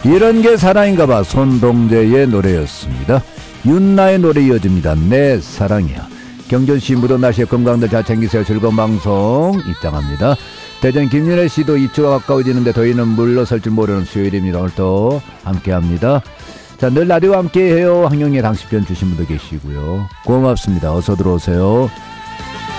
이런 게 사랑인가봐. 손동재의 노래였습니다. 윤나의 노래 이어집니다. 내 사랑이야. 경전시 무더운 날씨에 건강들 잘 챙기세요. 즐거운 방송 입장합니다. 대전 김윤혜씨도 입주가 가까워지는데 더위는 물러설 줄 모르는 수요일입니다. 오늘도 함께합니다. 자, 늘 라디오와 함께해요. 학령에 당시편 주신 분도 계시고요. 고맙습니다. 어서 들어오세요.